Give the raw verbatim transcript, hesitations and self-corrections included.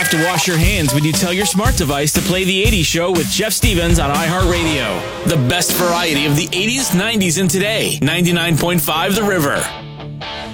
have to wash your hands when you tell your smart device to play The eighties Show with Jeff Stevens on iHeartRadio. The best variety of the eighties, nineties, and today. ninety-nine point five The River.